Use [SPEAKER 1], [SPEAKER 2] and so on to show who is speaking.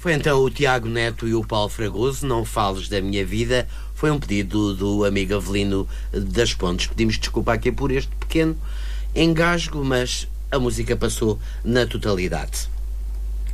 [SPEAKER 1] Foi então o Tiago Neto e o Paulo Fragoso, Não Fales da Minha Vida. Foi um pedido do amigo Avelino das Pontes. Pedimos desculpa aqui por este pequeno engasgo, mas a música passou na totalidade.